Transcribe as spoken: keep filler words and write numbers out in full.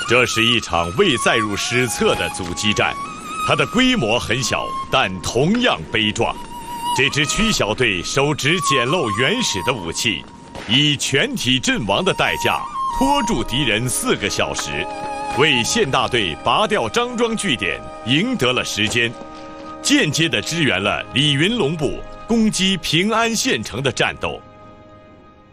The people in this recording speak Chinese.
这是一场未载入史册的阻击战，它的规模很小，但同样悲壮。这支区小队手执简陋原始的武器，以全体阵亡的代价拖住敌人四个小时，为县大队拔掉张庄据点赢得了时间，间接地支援了李云龙部攻击平安县城的战斗。